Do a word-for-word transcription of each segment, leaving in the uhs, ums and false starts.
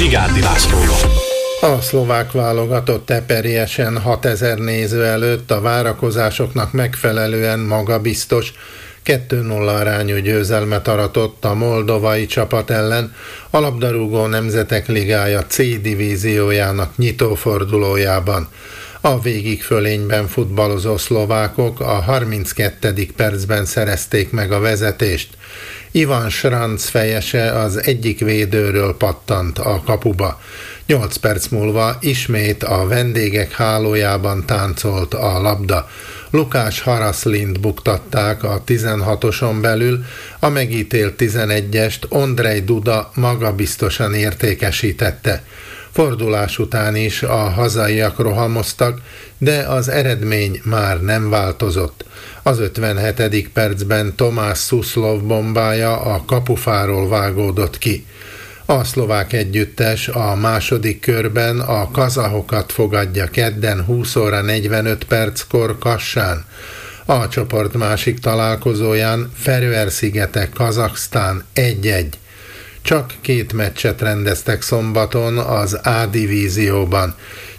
Vigándi Lászlóval. A szlovák válogatott teperiesen hatezer néző előtt a várakozásoknak megfelelően magabiztos kettő nulla arányú győzelmet aratott a moldovai csapat ellen a labdarúgó nemzetek ligája C divíziójának nyitófordulójában. A végigfölényben futballozó szlovákok a harminckettedik percben szerezték meg a vezetést. Ivan Šranc fejese az egyik védőről pattant a kapuba. Nyolc perc múlva ismét a vendégek hálójában táncolt a labda. Lukács Haraszlint buktatták a tizenhatoson belül, a megítélt tizenegyest Ondrej Duda magabiztosan értékesítette. Fordulás után is a hazaiak rohamoztak, de az eredmény már nem változott. Az ötvenhetedik percben Tomás Suslov bombája a kapufáról vágódott ki. A szlovák együttes a második körben a kazahokat fogadja kedden húsz óra negyvenöt perckor Kassán. A csoport másik találkozóján Feröer-szigetek Kazaksztán egy egy. Csak két meccset rendeztek szombaton az A divízióban.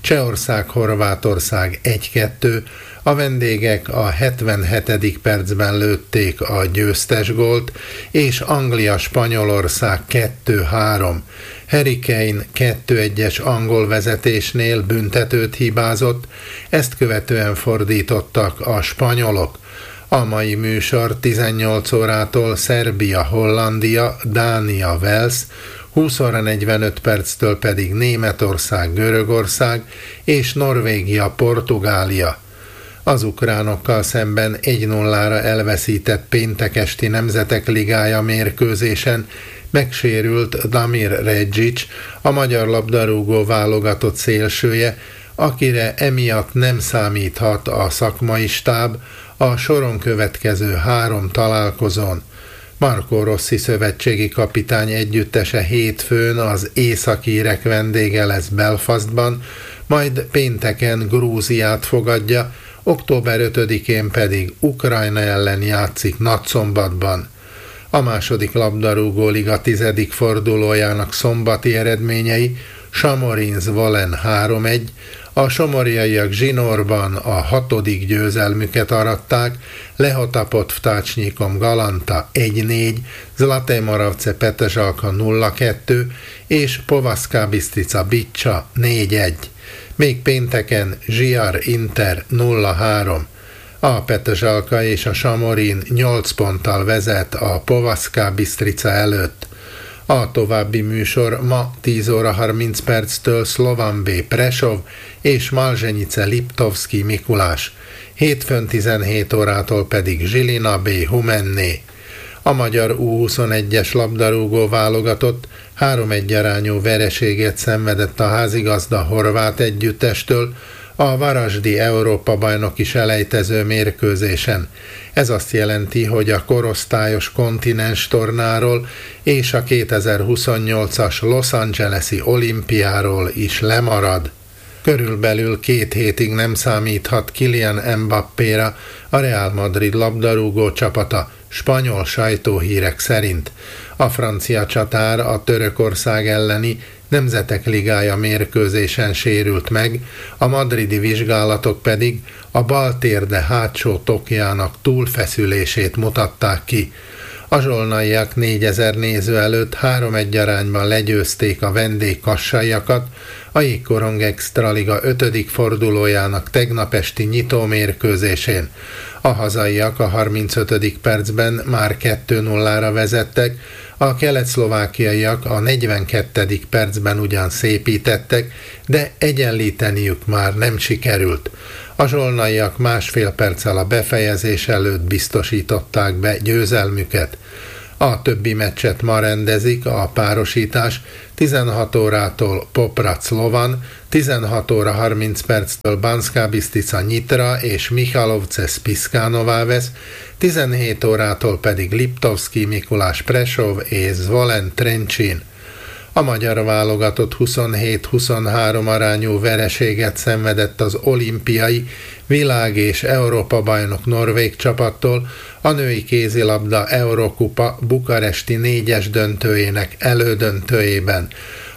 Csehország-Horvátország egy kettő, a vendégek a hetvenhetedik percben lőtték a győztes gólt, és Anglia-Spanyolország kettő három. Harry Kane kettő egyes angol vezetésnél büntetőt hibázott, ezt követően fordítottak a spanyolok. A mai műsor tizennyolc órától Szerbia, Hollandia, Dánia, Wales, húsz óra negyvenöt perctől pedig Németország, Görögország és Norvégia, Portugália. Az ukránokkal szemben egy nullára elveszített péntek esti Nemzetek Ligája mérkőzésen megsérült Damir Redžić, a magyar labdarúgó válogatott szélsője, akire emiatt nem számíthat a szakmai stáb a soron következő három találkozón. Marco Rossi szövetségi kapitány együttese hétfőn az északírek vendége lesz Belfastban, majd pénteken Grúziát fogadja, október ötödikén pedig Ukrajna ellen játszik Nagyszombatban. A második labdarúgó liga tizedik fordulójának szombati eredményei: Samorin-Zvolen három egy, a somorjaiak Zsinórban a hatodik győzelmüket aratták, Lehotapot-Vtácsnyikom Galanta egy négy, Zlaté Moravce Petržalka nulla kettő és Povazká Bystrica Bicsa négy egy. Még pénteken Zsiar Inter nulla három. A Petržalka és a Samorin nyolc ponttal vezet a Povazká Bystrica előtt. A további műsor ma tíz óra harminc perctől Slovan B Prešov és Malzenice Liptovský Mikulás, hétfőn tizenhét órától pedig Žilina B Humenné. A magyar U huszonegyes labdarúgó válogatott három egy arányú vereséget szenvedett a házigazda horvát együttestől a varasdi Európa-bajnoki selejtező mérkőzésen. Ez azt jelenti, hogy a korosztályos kontinens tornáról és a kétezer-huszonnyolcas Los Angeles-i olimpiáról is lemarad. Körülbelül két hétig nem számíthat Kylian Mbappéra a Real Madrid labdarúgó csapata, spanyol sajtóhírek szerint. A francia csatár a Törökország elleni Nemzetek Ligája mérkőzésen sérült meg, a madridi vizsgálatok pedig a bal térde hátsó tokjának túlfeszülését mutatták ki. A zsolnaiak négyezer néző előtt három egy arányban legyőzték a vendég kassaiakat a Jégkorong Extraliga ötödik fordulójának tegnap esti nyitó mérkőzésén. A hazaiak a harmincötödik percben már kettő nullára vezettek, a kelet-szlovákiaiak a negyvenkettedik percben ugyan szépítettek, de egyenlíteniük már nem sikerült. A zsolnaiak másfél perccel a befejezés előtt biztosították be győzelmüket. A többi meccset ma rendezik a párosítás tizenhat órától Poprad-Slovan, tizenhat óra harminc perctől Banská Bystrica Nyitra és Michalovce Spišská Nová Ves, tizenhét órától pedig Liptovský Mikulás Prešov és Zvolen Trenčín. A magyar válogatott huszonhét huszonhárom arányú vereséget szenvedett az olimpiai, világ- és Európa-bajnok norvég csapattól a női kézilabda Eurokupa bukaresti négyes döntőjének elődöntőjében.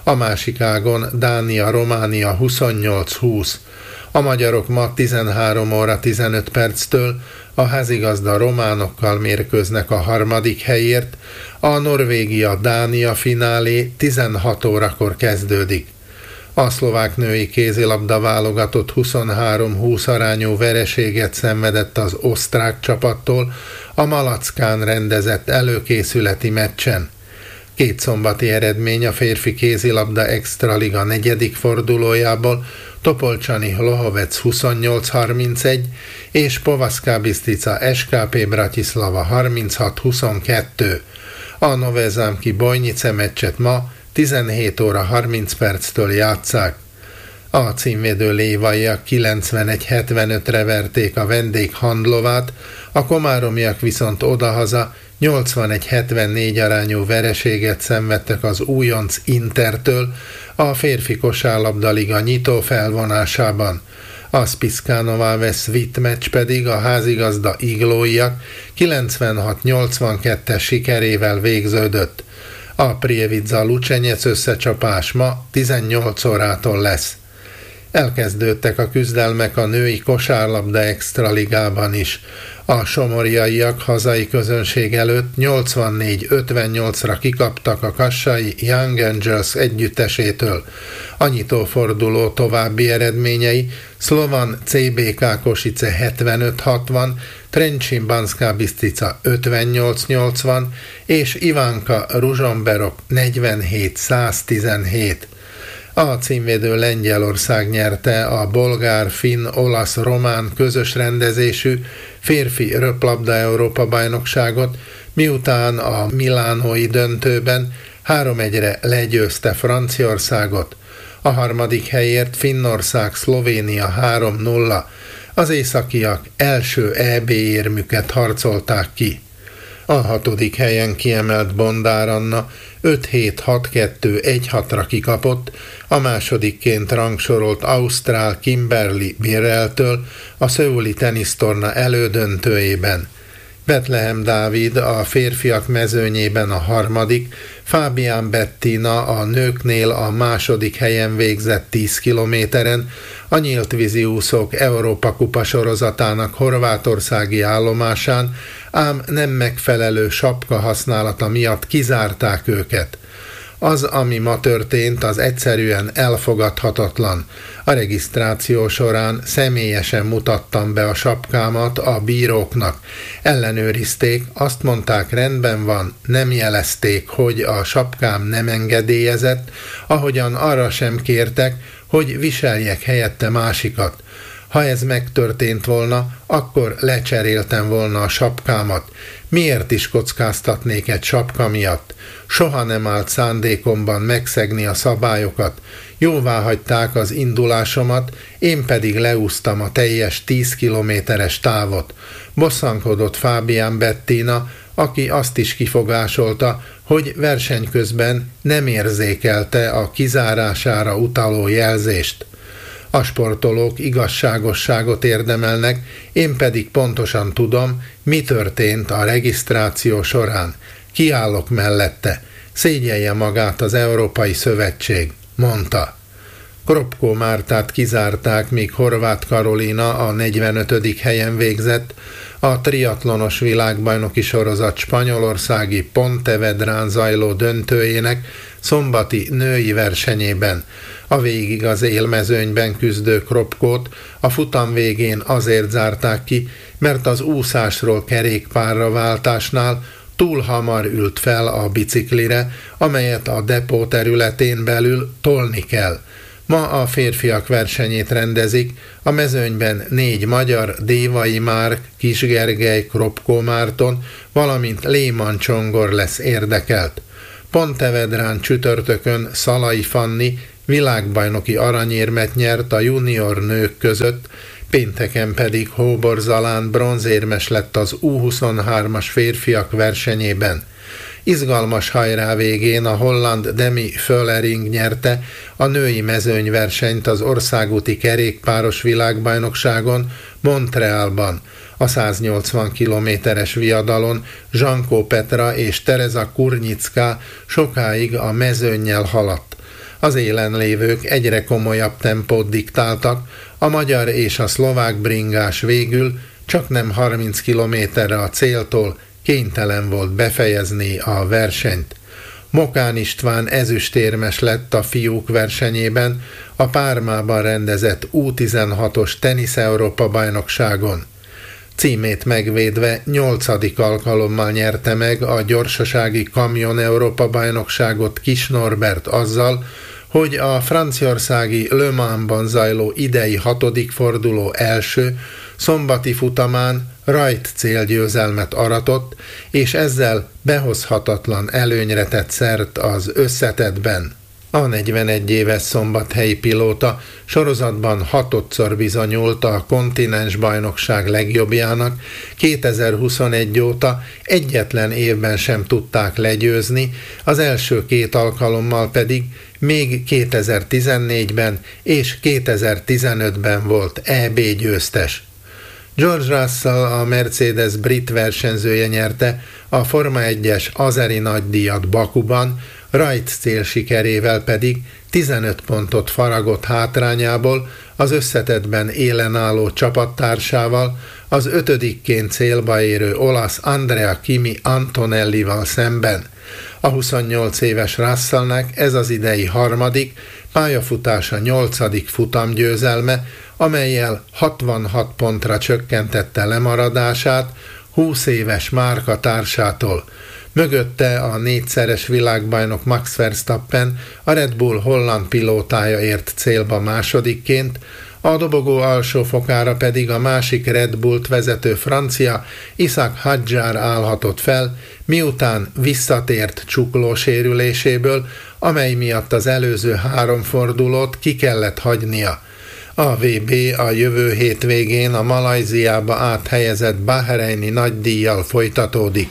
a másik ágon Dánia-Románia huszonnyolc húsz. A magyarok ma tizenhárom óra tizenöt perctől a házigazda románokkal mérkőznek a harmadik helyért, a Norvégia-Dánia finálé tizenhat órakor kezdődik. A szlovák női kézilabda válogatott huszonhárom húsz arányú vereséget szenvedett az osztrák csapattól a Malackán rendezett előkészületi meccsen. Két szombati eredmény a férfi kézilabda extraliga negyedik fordulójából, Topolcsani Hlohovec huszonnyolc harmincegy és Povazká Bistrica es ká pé Bratislava harminchat huszonkettő. A Novezámki Bojnice meccset ma tizenhét óra harminc perctől játsszák. A címvédő lévaiak kilencvenegy hetvenötre verték a vendég Handlovát, a komáromiak viszont odahaza nyolcvanegy hetvennégy arányú vereséget szenvedtek az újonc Intertől a férfi kosárlabdaliga nyitó felvonásában. A Spiszkánová Svit meccs pedig a házigazda iglóiak kilencvenhat nyolcvankettes sikerével végződött. A Prievidza Lucsenyec összecsapás ma tizennyolc órától lesz. Elkezdődtek a küzdelmek a női kosárlabda extraligában is. A somorjaiak hazai közönség előtt nyolcvannégy ötvennyolcra kikaptak a kassai Young Angels együttesétől. A nyitóforduló további eredményei: Szlovan cé bé ká Kosice hetvenöt hatvan, Trencsin Banská Bistrica ötvennyolc nyolcvan és Ivánka Ruzsomberok negyvenhét száztizenhét. A címvédő Lengyelország nyerte a bolgár, finn, olasz, román közös rendezésű férfi röplabda Európa bajnokságot, miután a milánói döntőben három egyre legyőzte Franciaországot. A harmadik helyért Finnország Szlovénia három nulla. Az északiak első é bé érmüket harcolták ki. A hatodik helyen kiemelt Bondár Anna öt hét hat kettő egy hatra kikapott, a másodikként rangsorolt ausztrál Kimberly Birrelltől a szöuli tenisztorna elődöntőjében. Betlehem Dávid a férfiak mezőnyében a harmadik, Fabian Bettina a nőknél a második helyen végzett tíz kilométeren, a nyílt vízi úszók Európa kupa sorozatának horvátországi állomásán, ám nem megfelelő sapka használata miatt kizárták őket. Az, ami ma történt, az egyszerűen elfogadhatatlan. A regisztráció során személyesen mutattam be a sapkámat a bíróknak. Ellenőrizték, azt mondták, rendben van, nem jelezték, hogy a sapkám nem engedélyezett, ahogyan arra sem kértek, hogy viseljek helyette másikat. Ha ez megtörtént volna, akkor lecseréltem volna a sapkámat. Miért is kockáztatnék egy sapka miatt? Soha nem állt szándékomban megszegni a szabályokat. Jóvá hagyták az indulásomat, én pedig leúztam a teljes tíz kilométeres távot. Bosszankodott Fabian Bettina, aki azt is kifogásolta, hogy verseny közben nem érzékelte a kizárására utaló jelzést. A sportolók igazságosságot érdemelnek, én pedig pontosan tudom, mi történt a regisztráció során. Kiállok mellette, szégyelje magát az Európai Szövetség, mondta. Kropko Mártát kizárták, míg Horváth Karolina a negyvenötödik helyen végzett, a triatlonos világbajnoki sorozat spanyolországi Pontevedrán zajló döntőjének szombati női versenyében. A végig az élmezőnyben küzdő Kropkót a futam végén azért zárták ki, mert az úszásról kerékpárra váltásnál túl hamar ült fel a biciklire, amelyet a depó területén belül tolni kell. Ma a férfiak versenyét rendezik, a mezőnyben négy magyar, Dévai Márk, Kis Gergely, Kropko Márton, valamint Léman Csongor lesz érdekelt. Pontevedrán csütörtökön Szalai Fanni világbajnoki aranyérmet nyert a junior nők között, pénteken pedig Hóbor Zalán bronzérmes lett az U huszonhármas férfiak versenyében. Izgalmas hajrá végén a holland Demi Föllering nyerte a női mezőnyversenyt az országúti kerékpáros világbajnokságon Montrealban. A száznyolcvan kilométeres viadalon Zsankó Petra és Tereza Kurnyická sokáig a mezőnnyel haladt. Az élen lévők egyre komolyabb tempót diktáltak, a magyar és a szlovák bringás végül csak nem harminc kilométerre a céltól kénytelen volt befejezni a versenyt. Mokán István ezüstérmes lett a fiúk versenyében a Pármában rendezett U tizenhatos tenisz Európa bajnokságon. Címét megvédve nyolcadik alkalommal nyerte meg a gyorsasági kamion Európa bajnokságot Kis Norbert azzal, hogy a franciaországi Le Mansban zajló idei hatodik forduló első szombati futamán rajt célgyőzelmet aratott, és ezzel behozhatatlan előnyre tett szert az összetettben. A negyvenegy éves szombathelyi pilóta sorozatban hatodszor bizonyult a kontinens bajnokság legjobbjának, kétezer-huszonegy óta egyetlen évben sem tudták legyőzni, az első két alkalommal pedig még kétezer-tizennégyben és kétezer-tizenötben volt é bé győztes. George Russell, a Mercedes brit versenyzője nyerte a Forma egyes azeri nagydíjat Bakuban, rajt célsikerével pedig tizenöt pontot faragott hátrányából az összetettben élen álló csapattársával, az ötödikként célba érő olasz Andrea Kimi Antonellival szemben. A huszonnyolc éves Russellnek ez az idei harmadik, pályafutása nyolcadik futamgyőzelme, amellyel hatvanhat pontra csökkentette lemaradását húsz éves Márka társától. Mögötte a négyszeres világbajnok Max Verstappen, a Red Bull holland pilótája ért célba másodikként, a dobogó alsó fokára pedig a másik Red Bullt vezető francia Isaac Hadjar állhatott fel, miután visszatért csuklósérüléséből, amely miatt az előző három fordulót ki kellett hagynia. A vé bé a jövő hétvégén a Malajziába áthelyezett bahreini nagydíjjal folytatódik.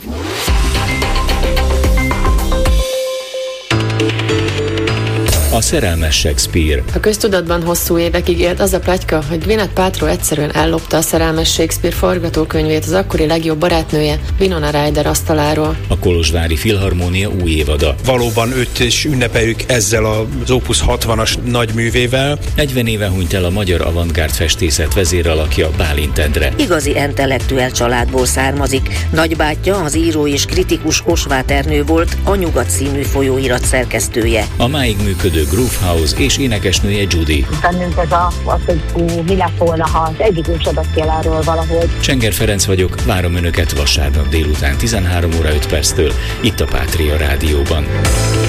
A szerelmes Shakespeare. A köztudatban hosszú évekig élt az a pletyka, hogy Gwyneth Paltrow egyszerűen ellopta a szerelmes Shakespeare forgatókönyvét az akkori legjobb barátnője, Winona Ryder asztaláról. A Kolozsvári Filharmónia új évada. Valóban őt is ünnepeljük ezzel az Opus hatvanas nagyművével. negyven éve hunyt el a magyar avantgárd festészet vezéralakja, Bálint Endre. Igazi intellektuel családból származik. Nagybátyja, az író és kritikus Osváth Ernő volt, a Nyugat című folyóirat szerkesztője. A máig működő Groove House és énekesnője Judy. Bennünk ez a, az, hogy ú, mi lett volna, ha az egyik csodakéláról valahogy. Csenger Ferenc vagyok, várom Önöket vasárnap délután tizenhárom óra öt perctől, itt a Pátria Rádióban.